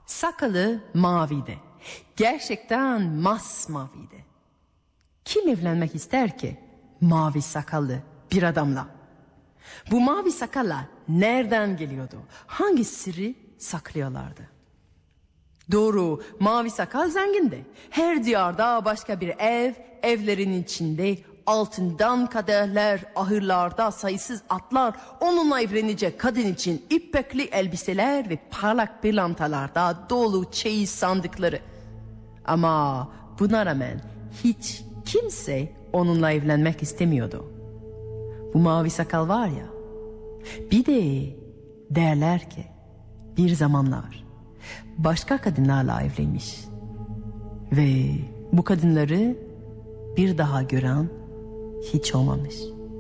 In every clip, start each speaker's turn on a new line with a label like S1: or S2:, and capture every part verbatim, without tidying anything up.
S1: Sakalı maviydi. Gerçekten masmaviydi. Kim evlenmek ister ki mavi sakallı bir adamla? Bu mavi sakallar nereden geliyordu? Hangi sırrı saklıyorlardı? Doğru, mavi sakal zengindi. Her diyarda başka bir ev, evlerin içinde altından kadehler, ahırlarda sayısız atlar, onunla evlenecek kadın için ipekli elbiseler ve parlak pırlantalarda dolu çeyiz sandıkları. Ama buna rağmen hiç kimse onunla evlenmek istemiyordu. Bu mavi sakal var ya, bir de derler ki bir zamanlar başka kadınlarla evlenmiş ve bu kadınları bir daha gören hiç olmamış.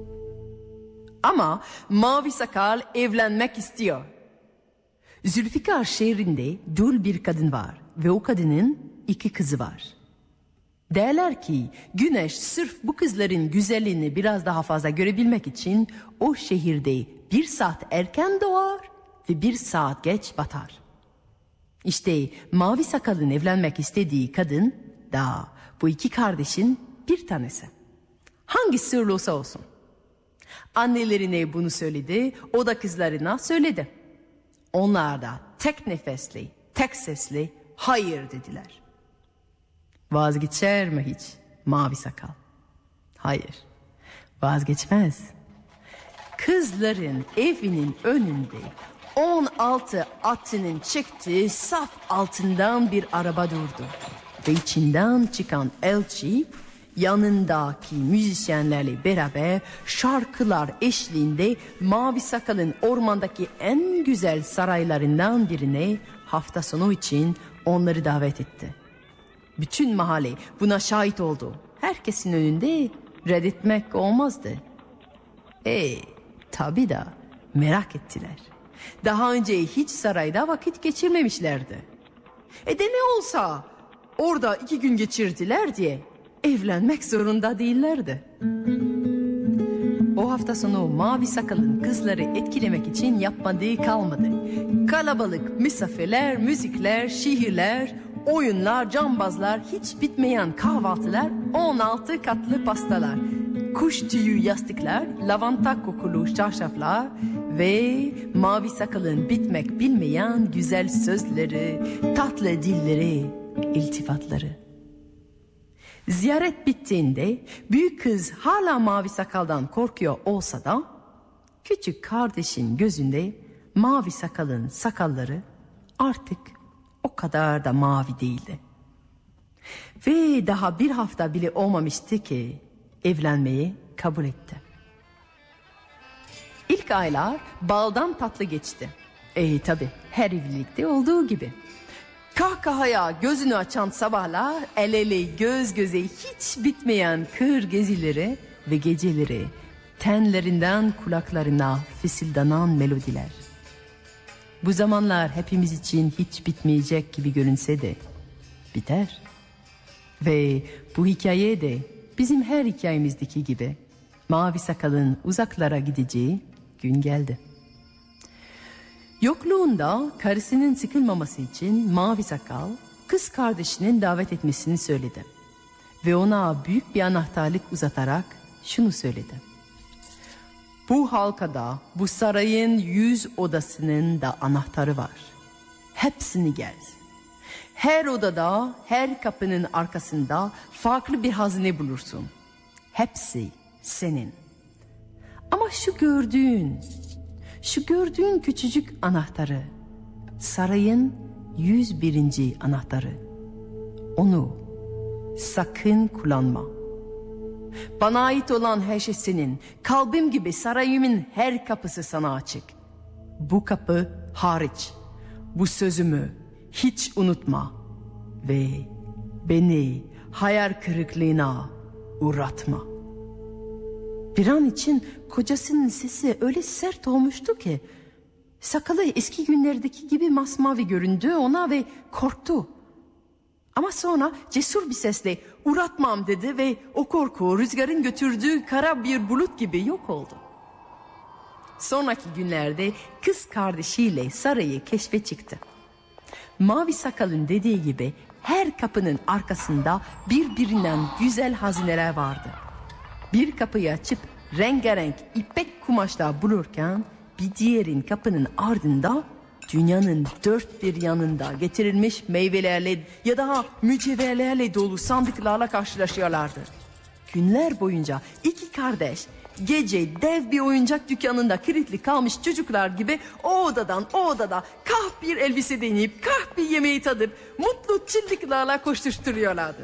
S1: Ama mavi sakal evlenmek istiyor. Zülfikar şehrinde dul bir kadın var ve o kadının iki kızı var. Derler ki güneş sırf bu kızların güzelliğini biraz daha fazla görebilmek için o şehirde bir saat erken doğar ve bir saat geç batar. İşte mavi sakalın evlenmek istediği kadın da bu iki kardeşin bir tanesi. Hangisi olursa olsun. Annelerine bunu söyledi, o da kızlarına söyledi. Onlar da tek nefesli, tek sesli hayır dediler. Vazgeçer mi hiç mavi sakal? Hayır, vazgeçmez. Kızların evinin önünde on altı atının çıktığı saf altından bir araba durdu. Ve içinden çıkan elçi yanındaki müzisyenlerle beraber şarkılar eşliğinde mavi sakalın ormandaki en güzel saraylarından birine hafta sonu için onları davet etti. Bütün mahalle buna şahit oldu. Herkesin önünde reddetmek olmazdı. E tabi da merak ettiler. Daha önce hiç sarayda vakit geçirmemişlerdi. E de ne olsa orada iki gün geçirdiler diye evlenmek zorunda değillerdi. O hafta sonu mavi sakalın kızları etkilemek için yapmadığı kalmadı. Kalabalık misafirler, müzikler, şiirler, oyunlar, cambazlar, hiç bitmeyen kahvaltılar, on altı katlı pastalar, kuş tüyü yastıklar, lavanta kokulu çarşaflar ve mavi sakalın bitmek bilmeyen güzel sözleri, tatlı dilleri, iltifatları. Ziyaret bittiğinde büyük kız hala mavi sakaldan korkuyor olsa da küçük kardeşin gözünde mavi sakalın sakalları artık o kadar da mavi değildi. Ve daha bir hafta bile olmamıştı ki evlenmeyi kabul etti. İlk aylar baldan tatlı geçti. E tabi her evlilikte olduğu gibi. Kahkahaya gözünü açan sabahlar, el ele göz göze hiç bitmeyen kır gezileri ve geceleri, tenlerinden kulaklarına fısıldanan melodiler. Bu zamanlar hepimiz için hiç bitmeyecek gibi görünse de biter. Ve bu hikaye de bizim her hikayemizdeki gibi mavi sakalın uzaklara gideceği gün geldi. Yokluğunda karısının sıkılmaması için mavi sakal kız kardeşinin davet etmesini söyledi. Ve ona büyük bir anahtarlık uzatarak şunu söyledi. Bu halkada bu sarayın yüz odasının da anahtarı var. Hepsini gez. Her odada, her kapının arkasında farklı bir hazine bulursun. Hepsi senin. Ama şu gördüğün, şu gördüğün küçücük anahtarı, sarayın yüz birinci anahtarı. Onu sakın kullanma. Bana ait olan her şey senin. Kalbim gibi sarayımın her kapısı sana açık. Bu kapı hariç. Bu sözümü hiç unutma. Ve beni hayal kırıklığına uğratma. Bir an için kocasının sesi öyle sert olmuştu ki sakalı eski günlerdeki gibi masmavi göründü ona ve korktu. Ama sonra cesur bir sesle uğratmam dedi ve o korku rüzgarın götürdüğü kara bir bulut gibi yok oldu. Sonraki günlerde kız kardeşiyle sarayı keşfe çıktı. Mavi Sakal'ın dediği gibi her kapının arkasında birbirinden güzel hazineler vardı. Bir kapıyı açıp rengarenk ipek kumaşlar bulurken bir diğerin kapının ardında dünyanın dört bir yanında getirilmiş meyvelerle ya da mücevherlerle dolu sandıklarla karşılaşıyorlardı. Günler boyunca iki kardeş gece dev bir oyuncak dükkanında kilitli kalmış çocuklar gibi o odadan o odada kah bir elbise deneyip kah bir yemeği tadıp mutlu çıldıklarla koşturturuyorlardı.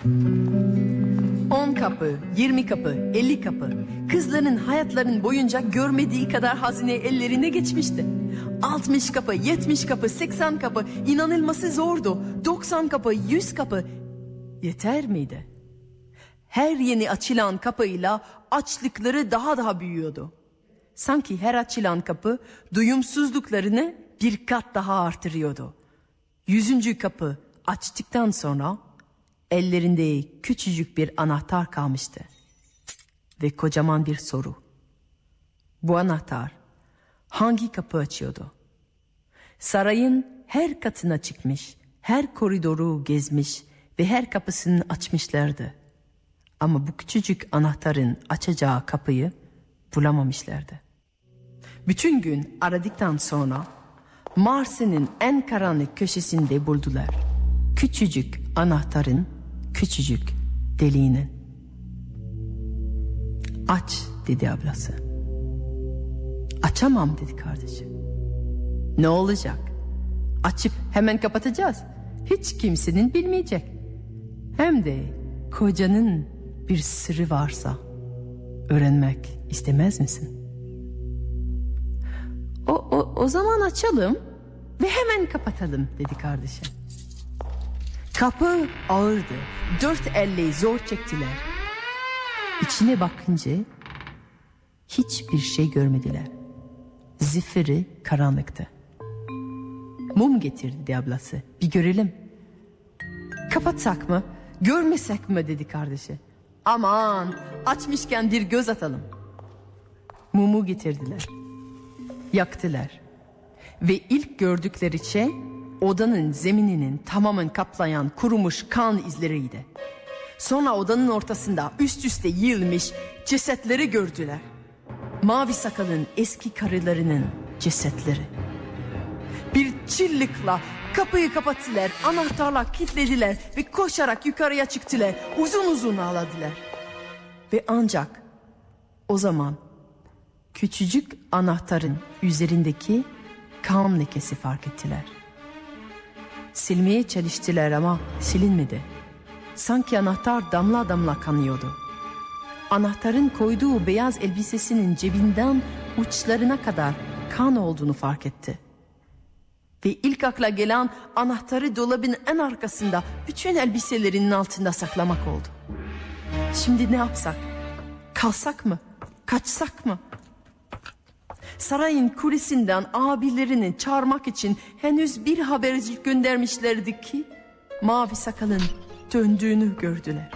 S1: On kapı, yirmi kapı, elli kapı kızların hayatlarının boyunca görmediği kadar hazine ellerine geçmişti. Altmış kapı, yetmiş kapı, seksen kapı inanılması zordu. Doksan kapı, yüz kapı yeter miydi? Her yeni açılan kapıyla açlıkları daha da büyüyordu. Sanki her açılan kapı duyumsuzluklarını bir kat daha artırıyordu. Yüzüncü kapı açtıktan sonra ellerinde küçücük bir anahtar kalmıştı. Ve kocaman bir soru. Bu anahtar hangi kapı açıyordu? Sarayın her katına çıkmış, her koridoru gezmiş ve her kapısını açmışlardı. Ama bu küçücük anahtarın açacağı kapıyı bulamamışlardı. Bütün gün aradıktan sonra Mars'ın en karanlık köşesinde buldular. Küçücük anahtarın küçücük deliğini. Aç dedi ablası. Açamam dedi kardeşim. Ne olacak? Açıp hemen kapatacağız. Hiç kimsenin bilmeyecek. Hem de kocanın bir sırrı varsa öğrenmek istemez misin? O, o, o zaman açalım ve hemen kapatalım dedi kardeşim. Kapı ağırdı. Dört elle zor çektiler. İçine bakınca hiçbir şey görmediler. Zifiri karanlıktı. Mum getirdi ablası. Bir görelim. Kapatsak mı? Görmesek mi dedi kardeşi. Aman açmışken bir göz atalım. Mumu getirdiler. Yaktılar. Ve ilk gördükleri şey odanın zemininin tamamen kaplayan kurumuş kan izleriydi. Sonra odanın ortasında üst üste yığılmış cesetleri gördüler. Mavi Sakal'ın eski karılarının cesetleri. Bir çığlıkla kapıyı kapattılar, anahtarla kilitlediler ve koşarak yukarıya çıktılar. Uzun uzun ağladılar. Ve ancak o zaman küçücük anahtarın üzerindeki kan lekesi fark ettiler. Silmeye çalıştılar ama silinmedi. Sanki anahtar damla damla kanıyordu. Anahtarın koyduğu beyaz elbisesinin cebinden uçlarına kadar kan olduğunu fark etti. Ve ilk akla gelen anahtarı dolabın en arkasında bütün elbiselerinin altında saklamak oldu. Şimdi ne yapsak? Kalsak mı? Kaçsak mı? Sarayın kulesinden abilerini çağırmak için henüz bir haberci göndermişlerdi ki Mavi Sakal'ın döndüğünü gördüler.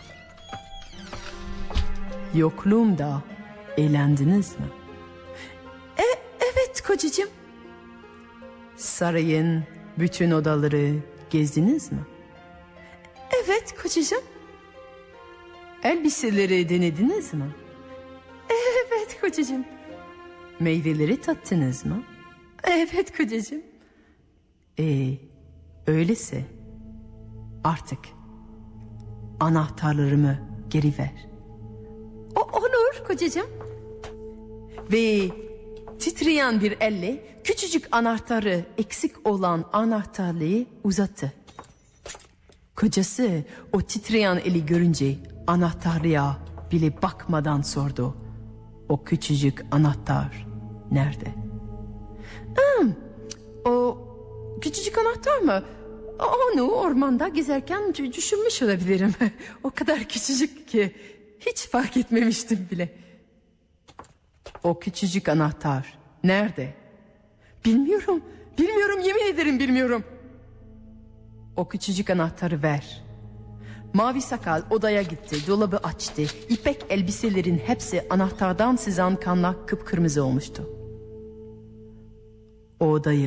S1: Yokluğumda eğlendiniz mi? E, evet kocacığım. Sarayın bütün odaları gezdiniz mi? Evet kocacığım. Elbiseleri denediniz mi? Evet kocacığım. Meyveleri tattınız mı? Evet kocacığım. Ee, öyleyse artık anahtarlarımı geri ver. O, olur kocacığım. Ve titreyen bir elle küçücük anahtarı eksik olan anahtarlığı uzattı. Kocası o titreyen eli görünce anahtarlığa bile bakmadan sordu. O küçücük anahtar nerede? Hmm, o küçücük anahtar mı? Onu ormanda gezerken düşürmüş olabilirim. O kadar küçücük ki hiç fark etmemiştim bile. O küçücük anahtar nerede? Bilmiyorum, bilmiyorum, yemin ederim bilmiyorum. O küçücük anahtarı ver. Mavi Sakal odaya gitti, dolabı açtı. İpek elbiselerin hepsi anahtardan sızan kanla kıpkırmızı olmuştu. O odayı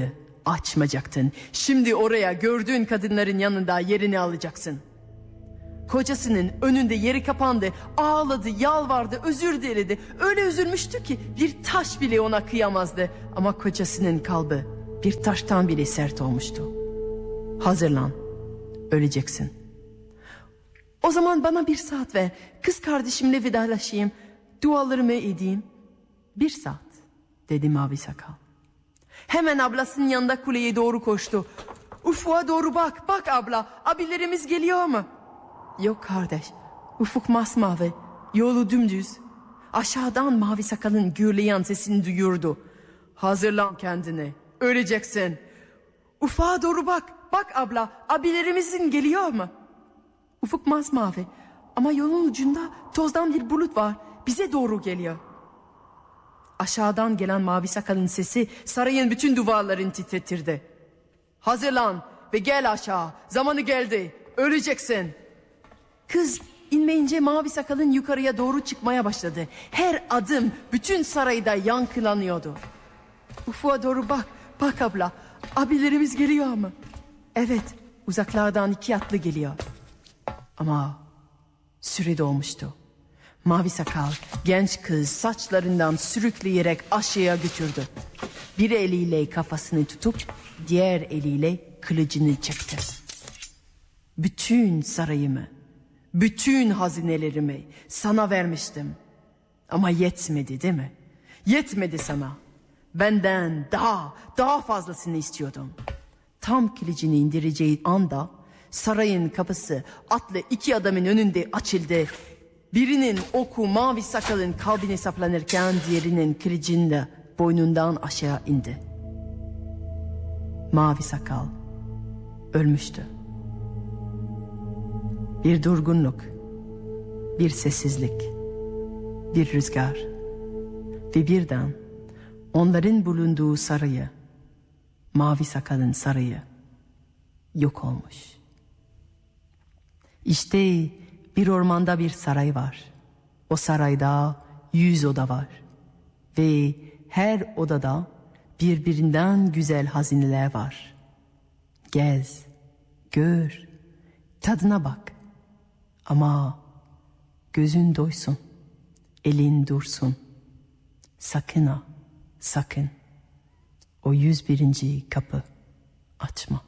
S1: açmayacaktın. Şimdi oraya gördüğün kadınların yanında yerini alacaksın. Kocasının önünde yeri kapandı, ağladı, yalvardı, özür diledi. Öyle üzülmüştü ki bir taş bile ona kıyamazdı. Ama kocasının kalbi bir taştan bile sert olmuştu. Hazırlan, öleceksin. O zaman bana bir saat ver, kız kardeşimle vedalaşayım, dualarımı edeyim. Bir saat, dedi Mavi Sakal. Hemen ablasının yanında kuleye doğru koştu. Ufuğa doğru bak, bak abla, abilerimiz geliyor mu? Yok kardeş, ufuk masmavi, yolu dümdüz. Aşağıdan Mavi Sakal'ın gürleyen sesini duyurdu. Hazırlan kendini, öleceksin. Ufuğa doğru bak, bak abla, abilerimizin geliyor mu? Ufuk masmavi ama yolun ucunda tozdan bir bulut var, bize doğru geliyor. Aşağıdan gelen Mavi Sakal'ın sesi sarayın bütün duvarlarını titretirdi. Hazırlan ve gel aşağı, zamanı geldi, öleceksin. Kız inmeyince Mavi Sakal'ın yukarıya doğru çıkmaya başladı. Her adım bütün sarayda yankılanıyordu. Ufuğa doğru bak, bak abla, abilerimiz geliyor mu? Evet, uzaklardan iki atlı geliyor. Ama süre dolmuştu. Mavi Sakal genç kız saçlarından sürükleyerek aşağıya götürdü. Bir eliyle kafasını tutup diğer eliyle kılıcını çekti. Bütün sarayımı, bütün hazinelerimi sana vermiştim. Ama yetmedi değil mi? Yetmedi sana. Benden daha, daha fazlasını istiyordum. Tam kılıcını indireceği anda sarayın kapısı atlı iki adamın önünde açıldı. Birinin oku Mavi Sakal'ın kalbine saplanırken diğerinin kılıcında boynundan aşağı indi. Mavi Sakal ölmüştü. Bir durgunluk, bir sessizlik, bir rüzgar ve birden onların bulunduğu sarayı, Mavi Sakal'ın sarayı yok olmuş. İşte bir ormanda bir saray var. O sarayda yüz oda var. Ve her odada birbirinden güzel hazineler var. Gez, gör, tadına bak. Ama gözün doysun, elin dursun. Sakın ha, sakın. O yüz birinci kapı açma.